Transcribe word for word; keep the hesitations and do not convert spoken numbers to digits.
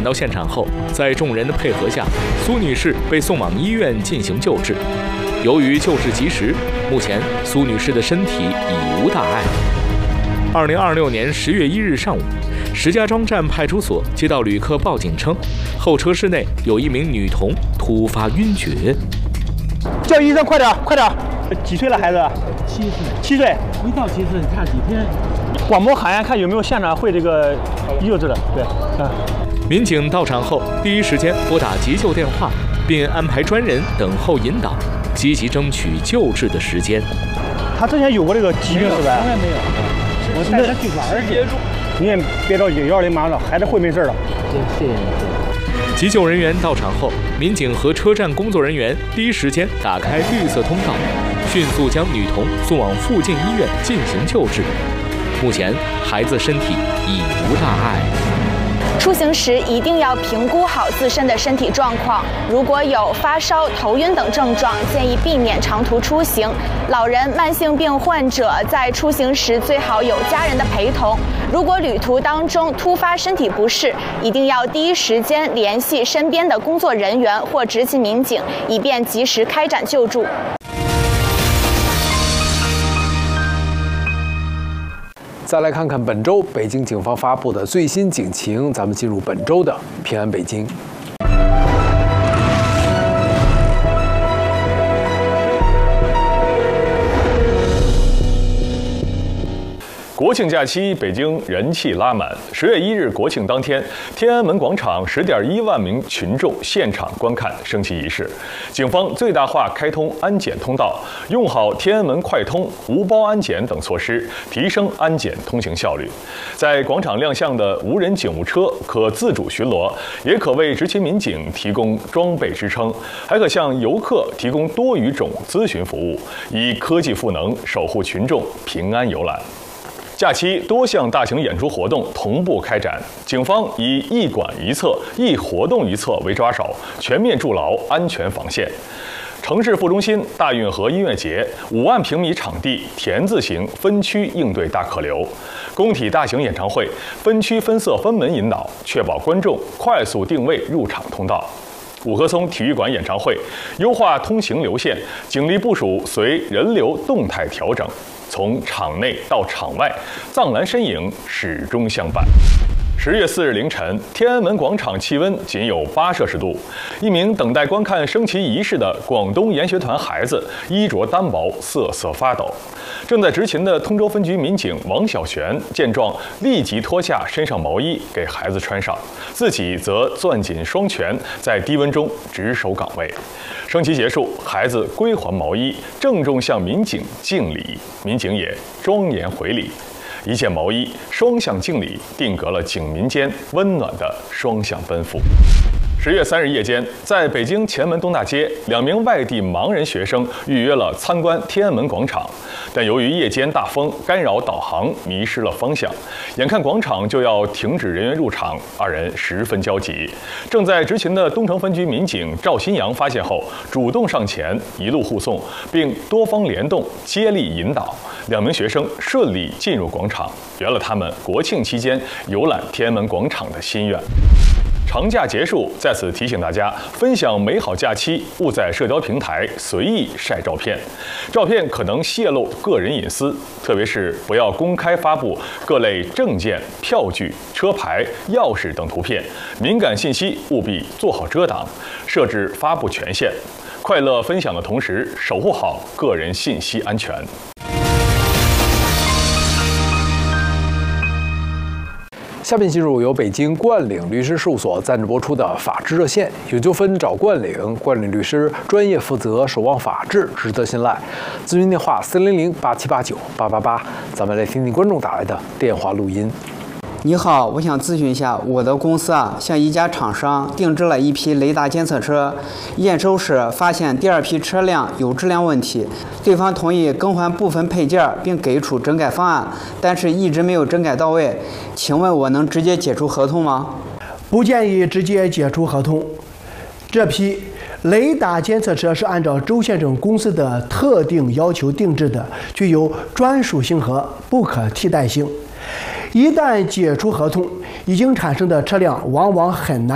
到现场后，在众人的配合下，苏女士被送往医院进行救治。由于救治及时，目前苏女士的身体已无大碍。二零二六年十月一日上午，石家庄站派出所接到旅客报警称，候车室内有一名女童突发晕厥。 叫医生快点，快点！几岁了孩子？ 七岁。 七岁。 一到七岁差几天。 广播喊呀，看有没有现场会这个医救治的。对，嗯。 民警到场后，第一时间拨打急救电话，并安排专人等候引导，积极争取救治的时间。 他之前有过这个疾病是吧？ 从来没有。我带他去玩去。 你也别着急，幺二零马上到，孩子会没事了。 谢谢你。 急救人员到场后，民警和车站工作人员第一时间打开绿色通道，迅速将女童送往附近医院进行救治。目前，孩子身体已无大碍。 出行时一定要评估好自身的身体状况，如果有发烧、头晕等症状，建议避免长途出行。老人、慢性病患者在出行时最好有家人的陪同。如果旅途当中突发身体不适，一定要第一时间联系身边的工作人员或执勤民警，以便及时开展救助。 再来看看本周北京警方发布的最新警情，咱们进入本周的平安北京。 国庆假期，北京人气拉满。十月一日国庆当天，天安门广场十点一万名群众现场观看升旗仪式。警方最大化开通安检通道，用好天安门快通、无包安检等措施，提升安检通行效率。在广场亮相的无人警务车可自主巡逻，也可为执勤民警提供装备支撑，还可向游客提供多语种咨询服务，以科技赋能守护群众平安游览。假期多项大型演出活动同步开展，警方以一馆一策、一活动一策为抓手，全面筑牢安全防线。城市副中心大运河音乐节，五万平米场地田字形分区应对大客流；工体大型演唱会，分区分色分门引导，确保观众快速定位入场通道。五棵松体育馆演唱会，优化通行流线，警力部署随人流动态调整。从场内到场外，藏蓝身影始终相伴。十月四日凌晨，天安门广场气温仅有八摄氏度。一名等待观看升旗仪式的广东研学团孩子，衣着单薄，瑟瑟发抖。正在执勤的通州分局民警王小璇见状，立即脱下身上毛衣给孩子穿上，自己则攥紧双拳，在低温中值守岗位。升旗结束，孩子归还毛衣，郑重向民警敬礼，民警也庄严回礼。一件毛衣，双向敬礼，定格了警民间温暖的双向奔赴。十月三日夜间，在北京前门东大街，两名外地盲人学生预约了参观天安门广场，但由于夜间大风干扰导航，迷失了方向。眼看广场就要停止人员入场，二人十分焦急。正在执勤的东城分局民警赵新阳发现后，主动上前一路护送，并多方联动接力引导，两名学生顺利进入广场，圆了他们国庆期间游览天安门广场的心愿。长假结束，在此提醒大家，分享美好假期，勿在社交平台随意晒照片，照片可能泄露个人隐私，特别是不要公开发布各类证件、票据、车牌、钥匙等图片，敏感信息务必做好遮挡，设置发布权限。快乐分享的同时，守护好个人信息安全。 下面进入由北京冠岭律师事务所赞助播出的法治热线，有纠纷找冠岭，冠岭律师专业负责，守望法治，值得信赖。咨询电话四零零八七八九八八八。咱们来听听观众打来的电话录音。 你好，我想咨询一下，我的公司啊向一家厂商定制了一批雷达监测车，验收时发现第二批车辆有质量问题，对方同意更换部分配件并给出整改方案，但是一直没有整改到位，请问我能直接解除合同吗？ 不建议直接解除合同。这批雷达监测车是按照周先生公司的特定要求定制的，具有专属性和不可替代性。一旦解除合同，已经产生的车辆往往很难